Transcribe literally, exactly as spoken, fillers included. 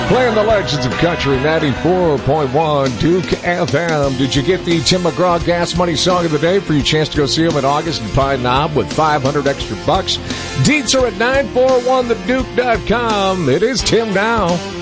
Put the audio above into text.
Playing the Legends of Country, ninety-four point one Duke F M. Did you get the Tim McGraw Gas Money Song of the Day for your chance to go see him in August in Pine Knob with five hundred extra bucks? Deets are at nine four one the duke dot com. It is Tim now.